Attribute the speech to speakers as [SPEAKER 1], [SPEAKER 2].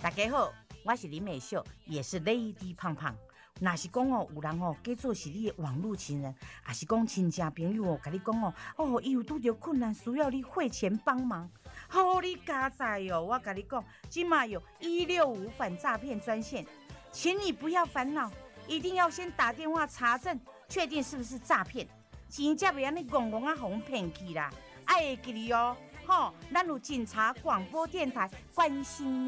[SPEAKER 1] 大家好，我是林美秀，也是 Lady 胖胖。若是讲有人假做是你的网络情人，还是讲亲戚朋友甲你讲伊有拄着困难，需要你汇钱帮忙，你加载我甲你讲，今嘛有165反诈骗专线，请你不要烦恼，一定要先打电话查证，确定是不是诈骗，钱才袂安尼戆戆互骗去啦。爱会记哩咱有警察广播电台关心你。